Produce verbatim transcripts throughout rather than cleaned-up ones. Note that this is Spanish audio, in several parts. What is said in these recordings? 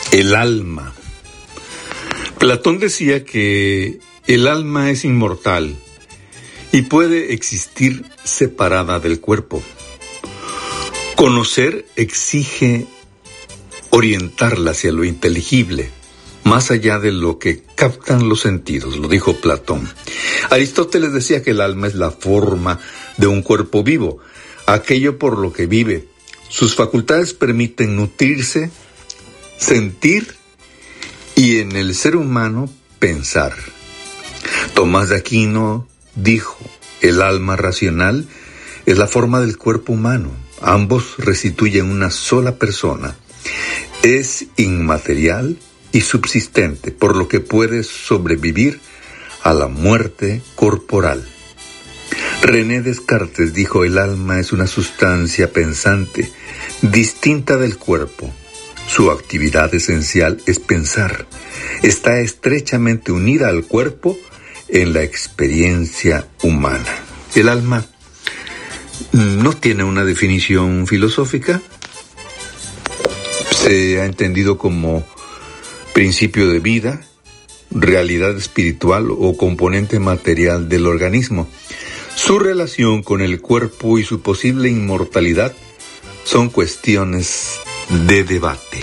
El alma. Platón decía que el alma es inmortal y puede existir separada del cuerpo. Conocer exige orientarla hacia lo inteligible, más allá de lo que captan los sentidos, lo dijo Platón. Aristóteles decía que el alma es la forma de un cuerpo vivo, aquello por lo que vive. Sus facultades permiten nutrirse, sentir y en el ser humano pensar. Tomás de Aquino dijo, el alma racional es la forma del cuerpo humano. Ambos restituyen una sola persona. Es inmaterial y subsistente, por lo que puede sobrevivir a la muerte corporal. René Descartes dijo, el alma es una sustancia pensante, distinta del cuerpo. Su actividad esencial es pensar. Está estrechamente unida al cuerpo en la experiencia humana. El alma no tiene una definición filosófica. Se ha entendido como principio de vida, realidad espiritual o componente material del organismo. Su relación con el cuerpo y su posible inmortalidad son cuestiones de debate.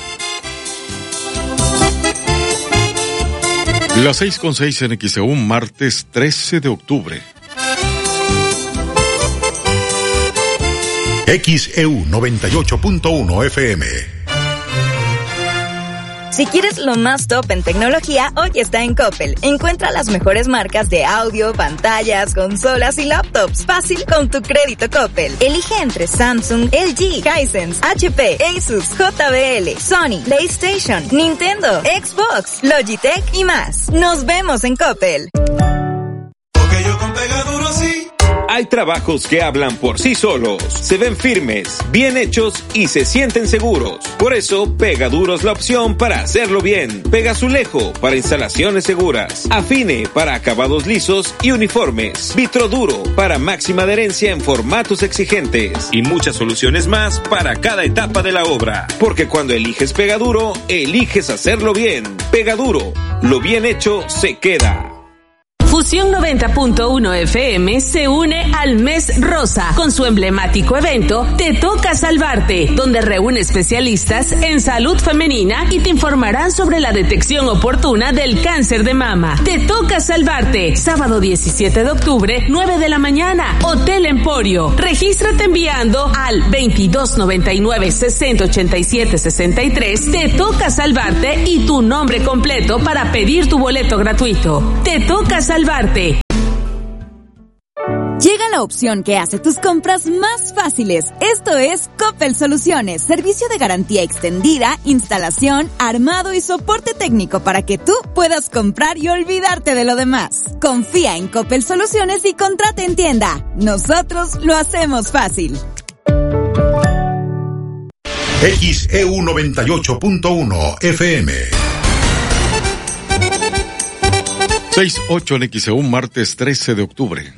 Las seis con seis en X E U, martes trece de octubre. X E U noventa y ocho punto uno F M. Si quieres lo más top en tecnología, hoy está en Coppel. Encuentra las mejores marcas de audio, pantallas, consolas y laptops. Fácil con tu crédito Coppel. Elige entre Samsung, L G, Hisense, H P, Asus, J B L, Sony, PlayStation, Nintendo, Xbox, Logitech y más. Nos vemos en Coppel. Porque yo con Pegaduro sí. Hay trabajos que hablan por sí solos, se ven firmes, bien hechos y se sienten seguros. Por eso, Pegaduro es la opción para hacerlo bien. Pegazulejo para instalaciones seguras. Afine para acabados lisos y uniformes. Vitroduro para máxima adherencia en formatos exigentes. Y muchas soluciones más para cada etapa de la obra. Porque cuando eliges Pegaduro, eliges hacerlo bien. Pegaduro, lo bien hecho se queda. Fusión noventa punto uno F M se une al Mes Rosa con su emblemático evento Te Toca Salvarte, donde reúne especialistas en salud femenina y te informarán sobre la detección oportuna del cáncer de mama. Te Toca Salvarte, sábado diecisiete de octubre, nueve de la mañana, Hotel Emporio. Regístrate enviando al veintidós noventa y nueve sesenta ochenta y siete sesenta y tres. Te Toca Salvarte y tu nombre completo para pedir tu boleto gratuito. Te Toca Salvarte. Salvarte. Llega la opción que hace tus compras más fáciles. Esto es Coppel Soluciones, servicio de garantía extendida, instalación, armado y soporte técnico para que tú puedas comprar y olvidarte de lo demás. Confía en Coppel Soluciones y contrata en tienda. Nosotros lo hacemos fácil. X E U noventa y ocho punto uno F M. seis ocho en X E U, martes trece de octubre.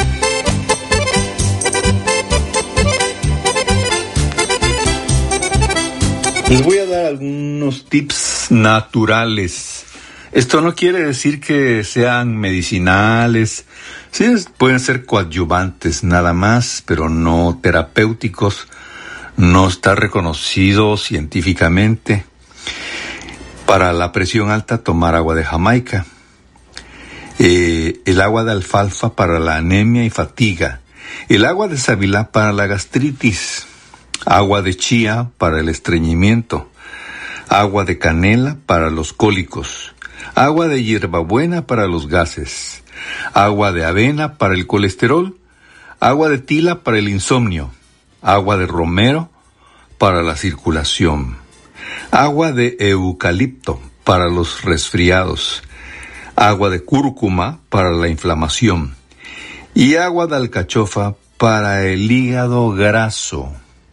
Les voy a dar algunos tips naturales. Esto no quiere decir que sean medicinales. Sí, pueden ser coadyuvantes nada más, pero no terapéuticos. No está reconocido científicamente. Para la presión alta, tomar agua de Jamaica. Eh, el agua de alfalfa para la anemia y fatiga, el agua de sábila para la gastritis, agua de chía para el estreñimiento, agua de canela para los cólicos, agua de hierbabuena para los gases, agua de avena para el colesterol, agua de tila para el insomnio, agua de romero para la circulación, agua de eucalipto para los resfriados, agua de cúrcuma para la inflamación y agua de alcachofa para el hígado graso.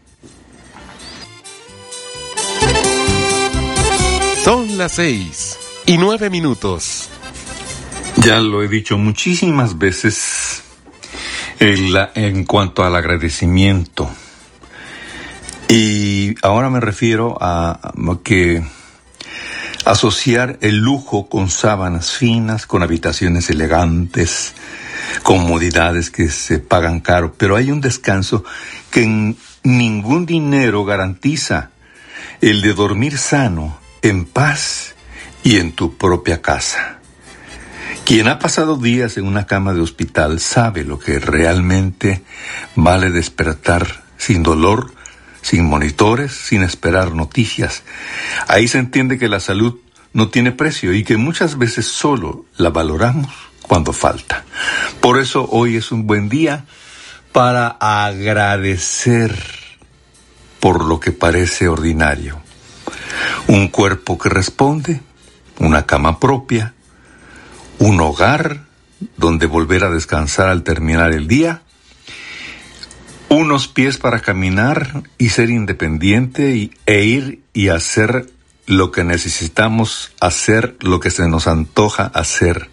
Son las seis y nueve minutos. Ya lo he dicho muchísimas veces en, la, en cuanto al agradecimiento. Y ahora me refiero a, a que asociar el lujo con sábanas finas, con habitaciones elegantes, comodidades que se pagan caro, pero hay un descanso que ningún dinero garantiza, el de dormir sano, en paz y en tu propia casa. Quien ha pasado días en una cama de hospital sabe lo que realmente vale despertar sin dolor, sin monitores, sin esperar noticias. Ahí se entiende que la salud no tiene precio y que muchas veces solo la valoramos cuando falta. Por eso hoy es un buen día para agradecer por lo que parece ordinario. Un cuerpo que responde, una cama propia, un hogar donde volver a descansar al terminar el día, unos pies para caminar y ser independiente y, e ir y hacer lo que necesitamos hacer, lo que se nos antoja hacer,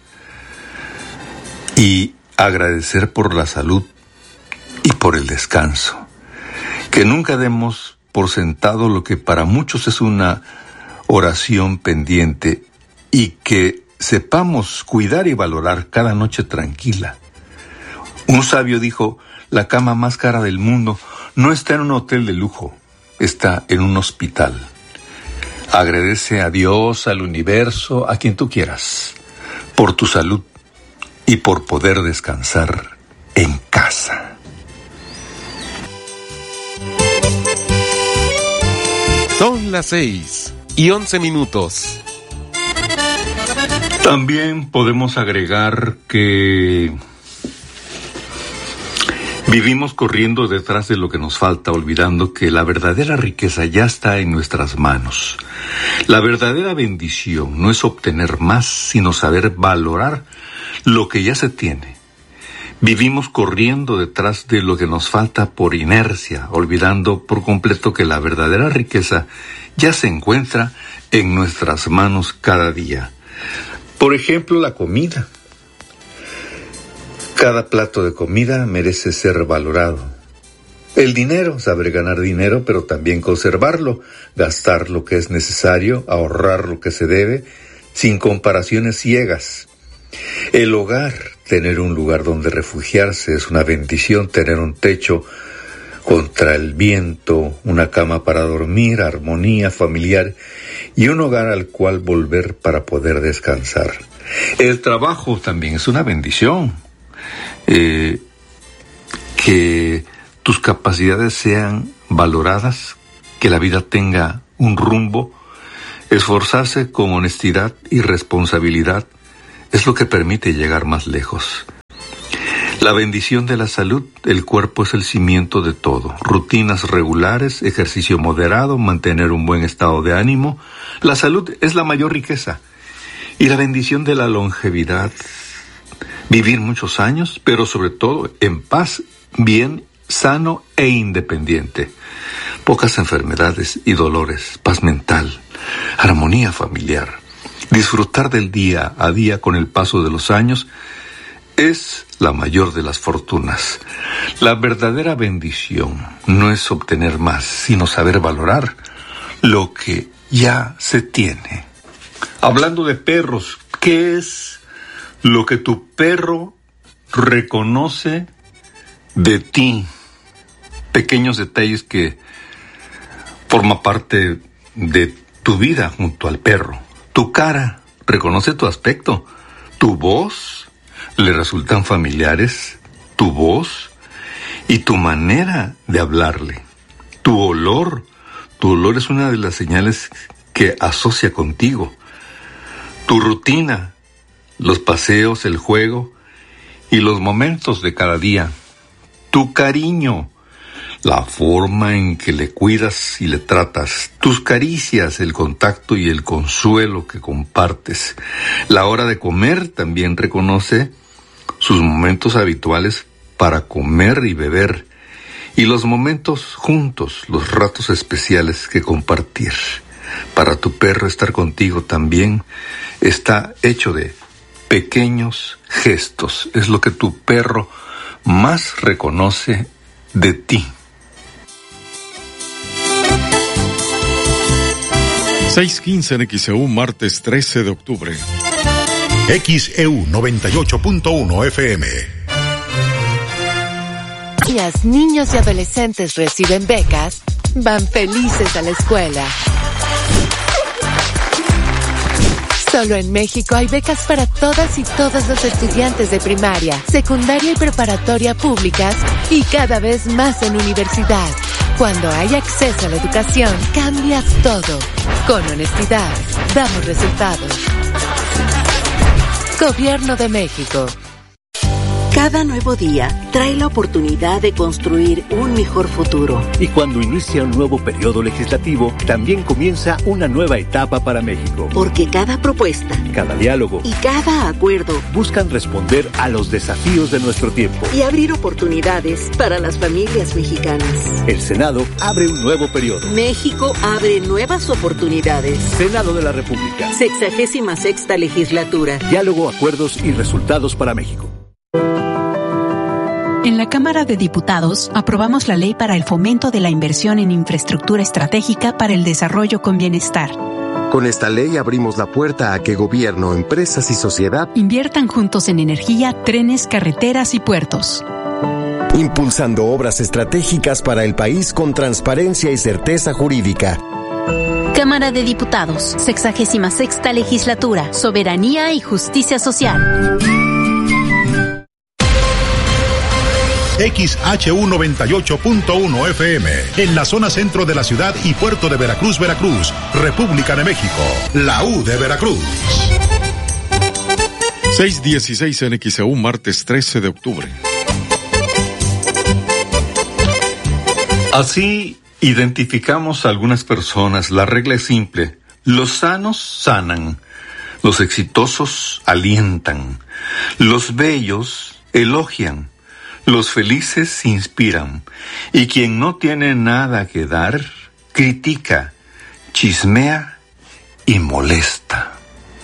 y agradecer por la salud y por el descanso. Que nunca demos por sentado lo que para muchos es una oración pendiente y que sepamos cuidar y valorar cada noche tranquila. Un sabio dijo: la cama más cara del mundo no está en un hotel de lujo, está en un hospital. Agradece a Dios, al universo, a quien tú quieras, por tu salud y por poder descansar en casa. Son las seis y once minutos. También podemos agregar que vivimos corriendo detrás de lo que nos falta, olvidando que la verdadera riqueza ya está en nuestras manos. La verdadera bendición no es obtener más, sino saber valorar lo que ya se tiene. Vivimos corriendo detrás de lo que nos falta por inercia, olvidando por completo que la verdadera riqueza ya se encuentra en nuestras manos cada día. Por ejemplo, la comida. Cada plato de comida merece ser valorado. El dinero, saber ganar dinero, pero también conservarlo, gastar lo que es necesario, ahorrar lo que se debe, sin comparaciones ciegas. El hogar, tener un lugar donde refugiarse es una bendición, tener un techo contra el viento, una cama para dormir, armonía familiar y un hogar al cual volver para poder descansar. El trabajo también es una bendición. Eh, que tus capacidades sean valoradas, que la vida tenga un rumbo, esforzarse con honestidad y responsabilidad es lo que permite llegar más lejos. La bendición de la salud, el cuerpo es el cimiento de todo. Rutinas regulares, ejercicio moderado, mantener un buen estado de ánimo. La salud es la mayor riqueza. Y la bendición de la longevidad, vivir muchos años, pero sobre todo en paz, bien, sano e independiente. Pocas enfermedades y dolores, paz mental, armonía familiar. Disfrutar del día a día con el paso de los años es la mayor de las fortunas. La verdadera bendición no es obtener más, sino saber valorar lo que ya se tiene. Hablando de perros, ¿qué es lo que tu perro reconoce de ti? Pequeños detalles que forman parte de tu vida junto al perro. Tu cara reconoce tu aspecto. Tu voz le resultan familiares. Tu voz y tu manera de hablarle. Tu olor. Tu olor es una de las señales que asocia contigo. Tu rutina, los paseos, el juego y los momentos de cada día. Tu cariño, la forma en que le cuidas y le tratas. Tus caricias, el contacto y el consuelo que compartes. La hora de comer también reconoce sus momentos habituales para comer y beber. Y los momentos juntos, los ratos especiales que compartir. Para tu perro estar contigo también está hecho de pequeños gestos. Es lo que tu perro más reconoce de ti. seis quince en X E U, martes trece de octubre. X E U noventa y ocho punto uno F M. Niñas, niños y adolescentes reciben becas, van felices a la escuela. Solo en México hay becas para todas y todos los estudiantes de primaria, secundaria y preparatoria públicas y cada vez más en universidad. Cuando hay acceso a la educación, cambias todo. Con honestidad, damos resultados. Gobierno de México. Cada nuevo día trae la oportunidad de construir un mejor futuro. Y cuando inicia un nuevo periodo legislativo, también comienza una nueva etapa para México. Porque cada propuesta, cada diálogo y cada acuerdo buscan responder a los desafíos de nuestro tiempo y abrir oportunidades para las familias mexicanas. El Senado abre un nuevo periodo. México abre nuevas oportunidades. Senado de la República. Sexagésima sexta legislatura. Diálogo, acuerdos y resultados para México. En la Cámara de Diputados aprobamos la Ley para el Fomento de la Inversión en Infraestructura Estratégica para el Desarrollo con Bienestar. Con esta ley abrimos la puerta a que gobierno, empresas y sociedad inviertan juntos en energía, trenes, carreteras y puertos. Impulsando obras estratégicas para el país con transparencia y certeza jurídica. Cámara de Diputados, sexagésima sexta legislatura, Soberanía y Justicia Social. X H U noventa y ocho punto uno F M, en la zona centro de la ciudad y puerto de Veracruz, Veracruz, República de México, la U de Veracruz. seis dieciséis en X E U, martes trece de octubre. Así identificamos a algunas personas. La regla es simple: los sanos sanan, los exitosos alientan, los bellos elogian, los felices inspiran, y quien no tiene nada que dar, critica, chismea y molesta.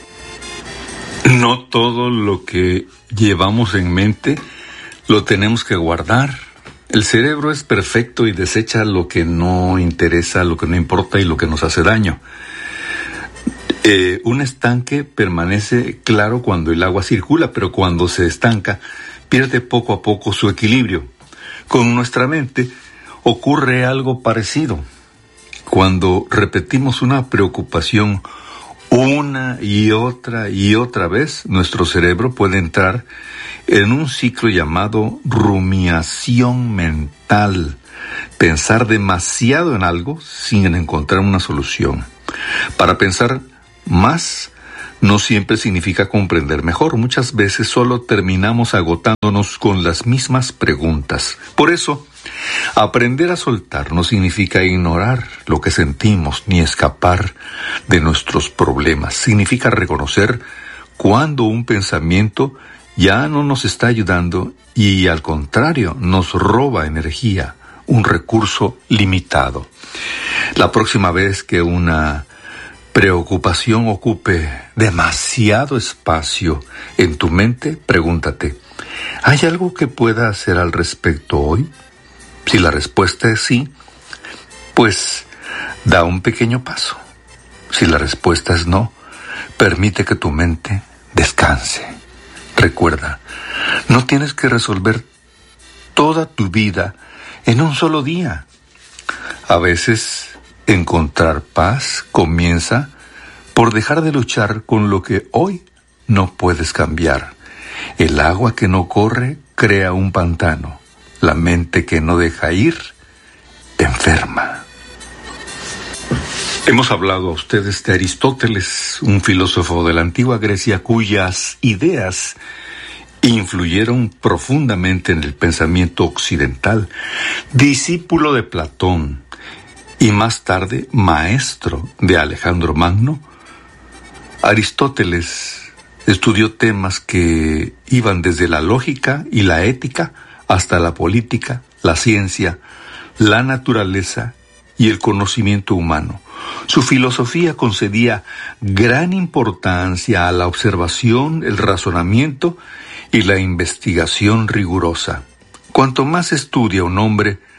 No todo lo que llevamos en mente lo tenemos que guardar. El cerebro es perfecto y desecha lo que no interesa, lo que no importa y lo que nos hace daño. Eh, un estanque permanece claro cuando el agua circula, pero cuando se estanca, pierde poco a poco su equilibrio. Con nuestra mente ocurre algo parecido. Cuando repetimos una preocupación una y otra y otra vez, nuestro cerebro puede entrar en un ciclo llamado rumiación mental. Pensar demasiado en algo sin encontrar una solución. Para pensar más no siempre significa comprender mejor. Muchas veces solo terminamos agotándonos con las mismas preguntas. Por eso, aprender a soltar no significa ignorar lo que sentimos ni escapar de nuestros problemas. Significa reconocer cuando un pensamiento ya no nos está ayudando y, al contrario, nos roba energía, un recurso limitado. La próxima vez que una preocupación ocupe demasiado espacio en tu mente, pregúntate: ¿hay algo que pueda hacer al respecto hoy? Si la respuesta es sí, pues da un pequeño paso. Si la respuesta es no, permite que tu mente descanse. Recuerda, no tienes que resolver toda tu vida en un solo día. A veces, encontrar paz comienza por dejar de luchar con lo que hoy no puedes cambiar. El agua que no corre crea un pantano. La mente que no deja ir, enferma. Hemos hablado a ustedes de Aristóteles, un filósofo de la antigua Grecia cuyas ideas influyeron profundamente en el pensamiento occidental, discípulo de Platón y más tarde maestro de Alejandro Magno. Aristóteles estudió temas que iban desde la lógica y la ética hasta la política, la ciencia, la naturaleza y el conocimiento humano. Su filosofía concedía gran importancia a la observación, el razonamiento y la investigación rigurosa. Cuanto más estudia un hombre,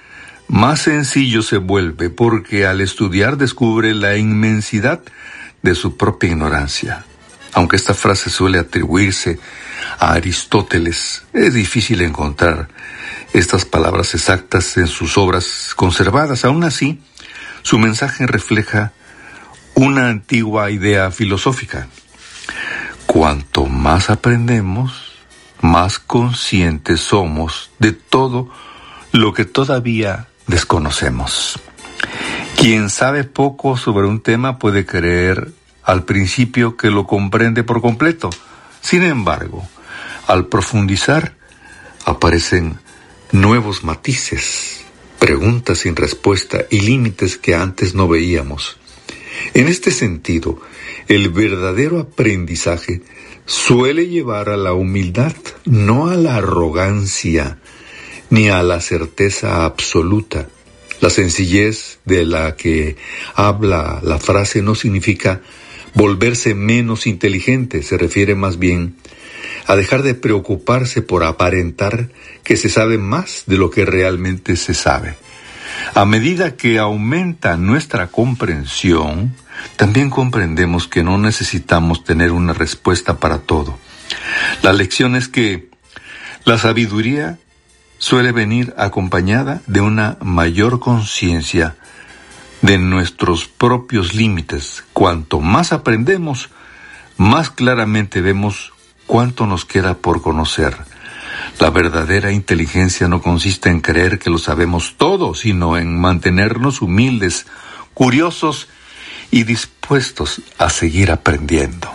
más sencillo se vuelve porque al estudiar descubre la inmensidad de su propia ignorancia. Aunque esta frase suele atribuirse a Aristóteles, es difícil encontrar estas palabras exactas en sus obras conservadas. Aún así, su mensaje refleja una antigua idea filosófica. Cuanto más aprendemos, más conscientes somos de todo lo que todavía desconocemos. Quien sabe poco sobre un tema puede creer al principio que lo comprende por completo. Sin embargo, al profundizar, aparecen nuevos matices, preguntas sin respuesta y límites que antes no veíamos. En este sentido, el verdadero aprendizaje suele llevar a la humildad, no a la arrogancia ni a la certeza absoluta. La sencillez de la que habla la frase no significa volverse menos inteligente, se refiere más bien a dejar de preocuparse por aparentar que se sabe más de lo que realmente se sabe. A medida que aumenta nuestra comprensión, también comprendemos que no necesitamos tener una respuesta para todo. La lección es que la sabiduría suele venir acompañada de una mayor conciencia de nuestros propios límites. Cuanto más aprendemos, más claramente vemos cuánto nos queda por conocer. La verdadera inteligencia no consiste en creer que lo sabemos todo, sino en mantenernos humildes, curiosos y dispuestos a seguir aprendiendo.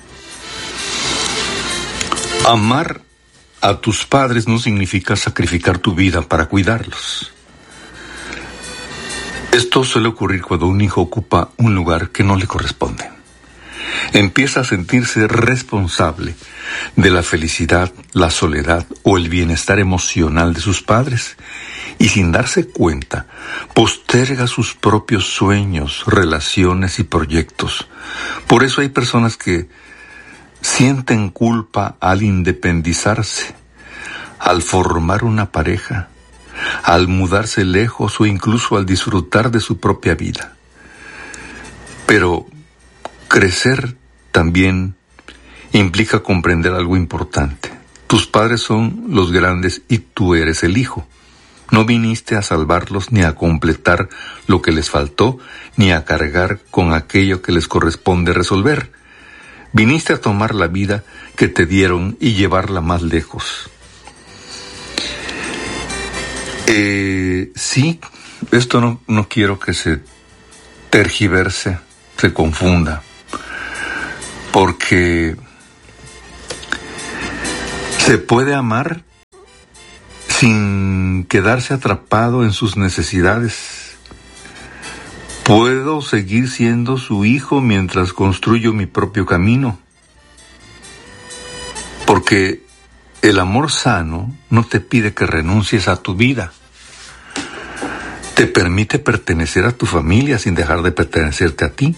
Amar a tus padres no significa sacrificar tu vida para cuidarlos. Esto suele ocurrir cuando un hijo ocupa un lugar que no le corresponde. Empieza a sentirse responsable de la felicidad, la soledad o el bienestar emocional de sus padres y sin darse cuenta, posterga sus propios sueños, relaciones y proyectos. Por eso hay personas que sienten culpa al independizarse, al formar una pareja, al mudarse lejos o incluso al disfrutar de su propia vida. Pero crecer también implica comprender algo importante. Tus padres son los grandes y tú eres el hijo. No viniste a salvarlos ni a completar lo que les faltó, ni a cargar con aquello que les corresponde resolver. Viniste a tomar la vida que te dieron y llevarla más lejos. Eh, sí, esto no, no quiero que se tergiverse, se confunda, porque se puede amar sin quedarse atrapado en sus necesidades. Puedo seguir siendo su hijo mientras construyo mi propio camino, porque el amor sano no te pide que renuncies a tu vida. Te permite pertenecer a tu familia sin dejar de pertenecerte a ti.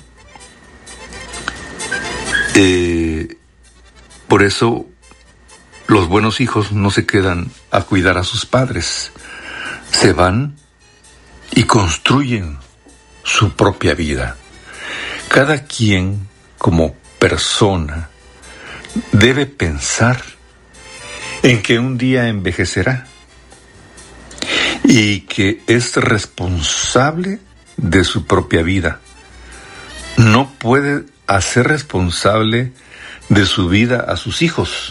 Eh, por eso, los buenos hijos no se quedan a cuidar a sus padres. Se van y construyen su propia vida. Cada quien, como persona, debe pensar en que un día envejecerá y que es responsable de su propia vida. No puede hacer responsable de su vida a sus hijos.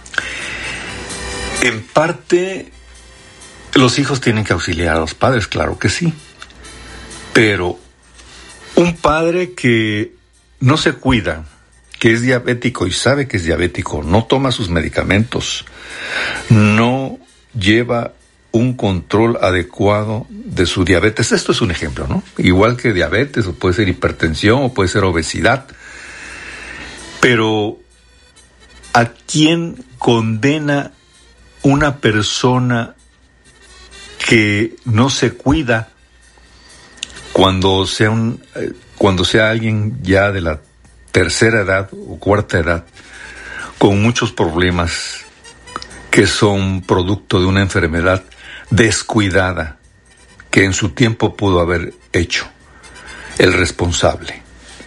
En parte, los hijos tienen que auxiliar a los padres, claro que sí. Pero un padre que no se cuida, que es diabético y sabe que es diabético, no toma sus medicamentos, no lleva un control adecuado de su diabetes. Esto es un ejemplo, ¿no? Igual que diabetes, o puede ser hipertensión, o puede ser obesidad. Pero ¿a quién condena una persona que no se cuida cuando sea un, eh, cuando sea alguien ya de la tercera edad o cuarta edad, con muchos problemas que son producto de una enfermedad descuidada que en su tiempo pudo haber hecho el responsable.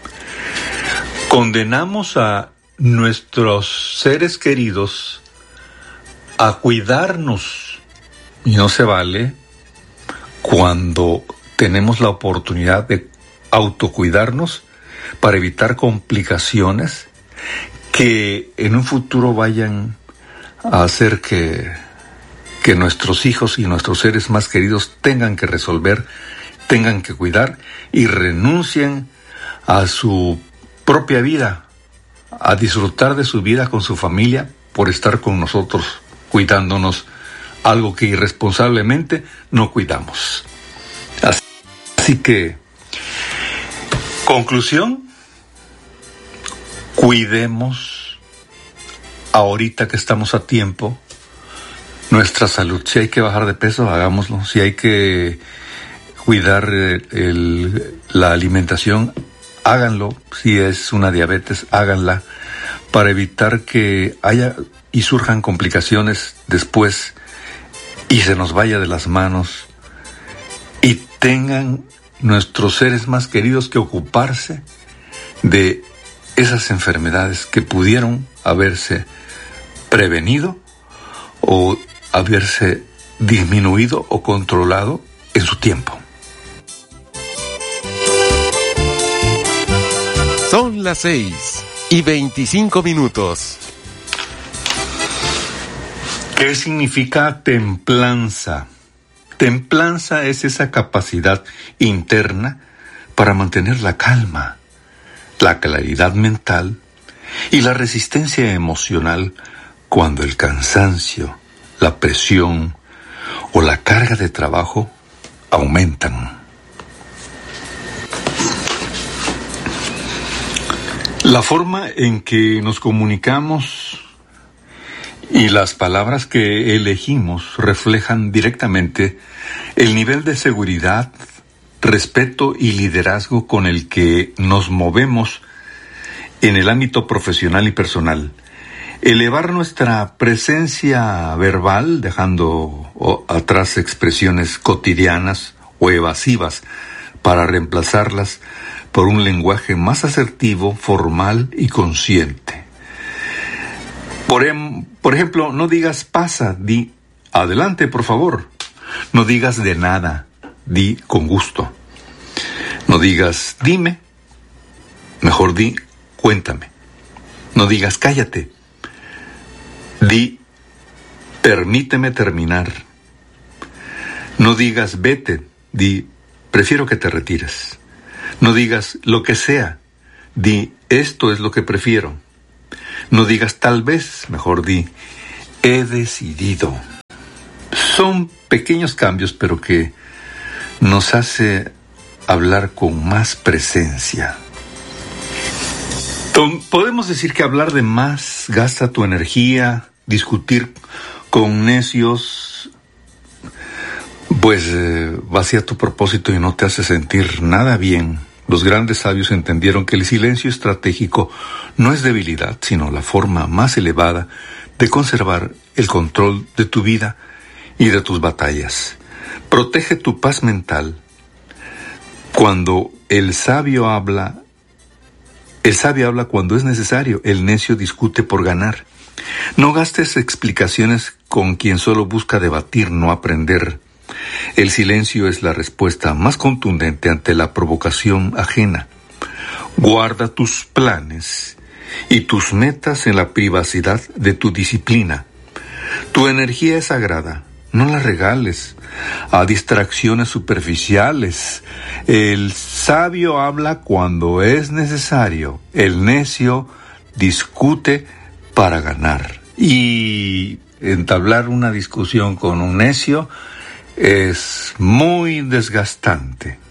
Condenamos a nuestros seres queridos a cuidarnos, y no se vale cuando tenemos la oportunidad de autocuidarnos para evitar complicaciones que en un futuro vayan a hacer que, que nuestros hijos y nuestros seres más queridos tengan que resolver, tengan que cuidar y renuncien a su propia vida, a disfrutar de su vida con su familia por estar con nosotros, cuidándonos, algo que irresponsablemente no cuidamos. Así, así que, conclusión, cuidemos ahorita que estamos a tiempo nuestra salud. Si hay que bajar de peso, hagámoslo. Si hay que cuidar el, el, la alimentación, háganlo. Si es una diabetes, háganla para evitar que haya y surjan complicaciones después y se nos vaya de las manos y tengan nuestros seres más queridos que ocuparse de esas enfermedades que pudieron haberse prevenido o haberse disminuido o controlado en su tiempo. Son las seis y veinticinco minutos. ¿Qué significa templanza? Templanza es esa capacidad interna para mantener la calma, la claridad mental y la resistencia emocional cuando el cansancio, la presión o la carga de trabajo aumentan. La forma en que nos comunicamos y las palabras que elegimos reflejan directamente el nivel de seguridad, respeto y liderazgo con el que nos movemos en el ámbito profesional y personal. Elevar nuestra presencia verbal, dejando atrás expresiones cotidianas o evasivas para reemplazarlas por un lenguaje más asertivo, formal y consciente. Por, em, por ejemplo, no digas pasa, di adelante, por favor. No digas de nada, di con gusto. No digas dime, mejor di cuéntame. No digas cállate, di permíteme terminar. No digas vete, di prefiero que te retires. No digas lo que sea, di esto es lo que prefiero. No digas tal vez, mejor di he decidido. Son pequeños cambios, pero que nos hace hablar con más presencia. Podemos decir que hablar de más gasta tu energía, discutir con necios, pues eh, vacía tu propósito y no te hace sentir nada bien. Los grandes sabios entendieron que el silencio estratégico no es debilidad, sino la forma más elevada de conservar el control de tu vida y de tus batallas. Protege tu paz mental. Cuando el sabio habla, el sabio habla cuando es necesario, el necio discute por ganar. No gastes explicaciones con quien solo busca debatir, no aprender. El silencio es la respuesta más contundente ante la provocación ajena. Guarda tus planes y tus metas en la privacidad de tu disciplina. Tu energía es sagrada, no la regales a distracciones superficiales. El sabio habla cuando es necesario, el necio discute para ganar. Y entablar una discusión con un necio es muy desgastante.